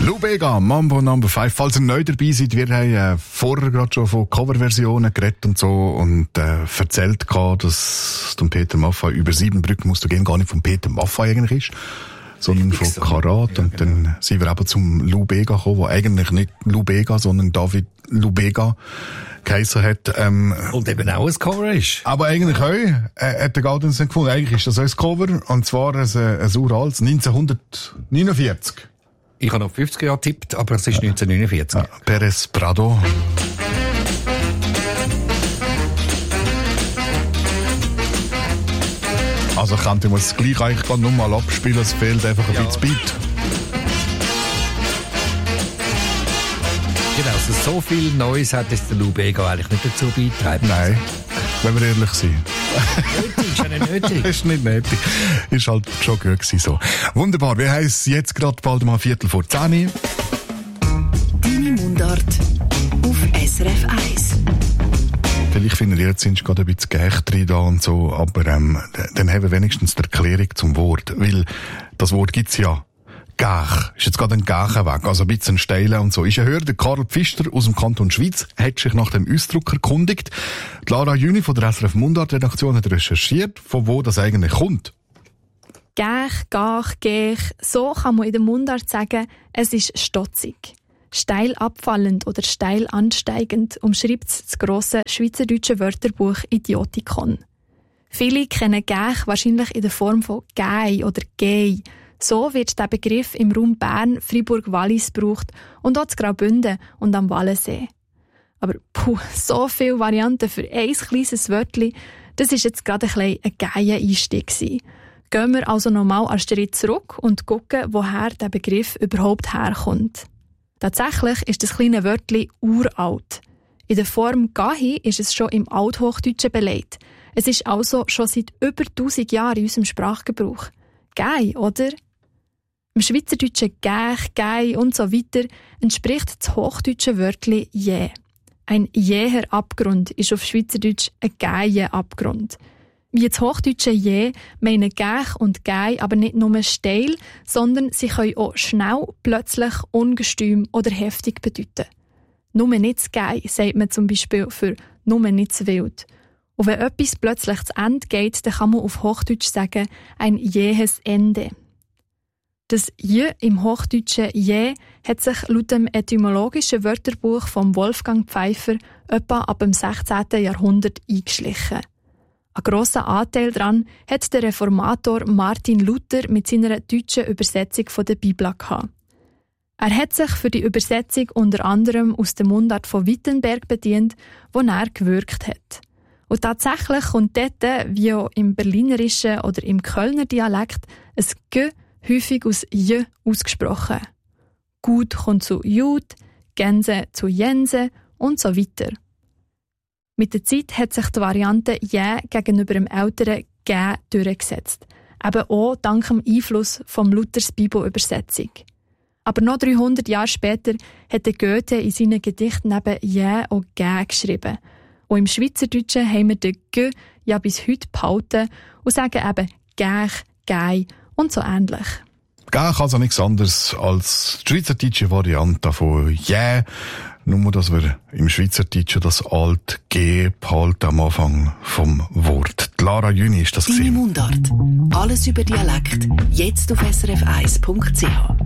Lou Bega, Mambo No. 5. Falls ihr neu dabei seid, wir haben vorher gerade schon von Coverversionen geredet und so und erzählt, dass dem Peter Maffay über 7 Brücken musst du gehen, gar nicht von Peter Maffay eigentlich ist, sondern von Karat. Ja, und genau. Dann sind wir eben zum Lou Bega gekommen, der eigentlich nicht Lou Bega, sondern David Lou Bega geheissen hat. Und eben auch ein Cover ist. Aber eigentlich auch, hat der Gaudenz nicht gefunden. Eigentlich ist das auch ein Cover, und zwar ein uraltes, 1949. Ich habe noch 50 Jahre getippt, aber es ist 1949. Ja, Pérez Prado. Also könnte man es gleich eigentlich nur mal abspielen, es fehlt einfach ein bisschen Beat. Genau, also so viel Neues hat jetzt der Lou Bega eigentlich nicht dazu beitragen. Nein, wenn wir ehrlich sind. Nötig, ist ja nicht nötig. Ist nicht nötig. Ist halt schon gut gewesen so. Wunderbar, wir haben es jetzt gerade bald mal 9:15. Deine Mundart auf SRF 1. Vielleicht findet ihr jetzt gerade ein bisschen Gäch drin da und so, aber dann haben wir wenigstens die Erklärung zum Wort. Weil das Wort gibt's ja. Gach. Ist jetzt gerade ein Gachenweg, also ein bisschen steiler und so. Ist ein Hörer, der Karl Pfister aus dem Kanton Schwyz, hat sich nach dem Ausdruck erkundigt. Die Lara Jüni von der SRF Mundart-Redaktion hat recherchiert, von wo das eigentlich kommt. Gach, Gach, Gech, so kann man in der Mundart sagen, es ist stotzig. Steil abfallend oder steil ansteigend umschreibt das grosse schweizerdeutsche Wörterbuch Idiotikon. Viele kennen Gach wahrscheinlich in der Form von Gei oder Gei. So wird der Begriff im Raum Bern, Fribourg-Wallis gebraucht und auch in Graubünden und am Wallensee. Aber so viele Varianten für ein kleines Wörtchen, das war jetzt gerade ein geiler Einstieg gewesen. Gehen wir also nochmal einen Schritt zurück und schauen, woher der Begriff überhaupt herkommt. Tatsächlich ist das kleine Wörtchen uralt. In der Form Gahi ist es schon im Althochdeutschen belegt. Es ist also schon seit über 1000 Jahren in unserem Sprachgebrauch. Gei, oder? Im Schweizerdeutschen Gäch, Gei und so weiter entspricht das hochdeutsche Wörtchen je. Ein jäher Abgrund ist auf Schweizerdeutsch ein geier Abgrund. Wie das hochdeutsche je meinen Gäch und Gei aber nicht nur steil, sondern sie können auch schnell, plötzlich, ungestüm oder heftig bedeuten. Nur nicht zu Gei sagt man zum Beispiel für nur nicht zu wild. Und wenn etwas plötzlich zu Ende geht, dann kann man auf Hochdeutsch sagen, ein jähes Ende. Das Je im Hochdeutschen Je hat sich laut dem etymologischen Wörterbuch von Wolfgang Pfeiffer etwa ab dem 16. Jahrhundert eingeschlichen. Ein grosser Anteil daran hat der Reformator Martin Luther mit seiner deutschen Übersetzung von der Bibel gehabt. Er hat sich für die Übersetzung unter anderem aus der Mundart von Wittenberg bedient, wo er gewirkt hat. Und tatsächlich kommt dort, wie auch im berlinerischen oder im Kölner Dialekt, ein G häufig aus J ausgesprochen. Gut kommt zu Jud, Gänse zu Jense und so weiter. Mit der Zeit hat sich die Variante Jä gegenüber dem älteren Gä durchgesetzt. Eben auch dank dem Einfluss vom Luthers Bibelübersetzung. Aber noch 300 Jahre später hat Goethe in seinen Gedichten neben Jä und Gä geschrieben. Und im Schweizerdeutschen haben wir den G ja bis heute behalten und sagen eben Gäch, Gei und so ähnlich. Gäch also nichts anderes als die schweizerdeutsche Variante von «yeah», nur dass wir im Schweizerdeutschen das alte «g» behalten am Anfang vom Wort. Die Lara Jüni ist das Deine Mundart. Alles über Dialekt. Jetzt auf srf1.ch.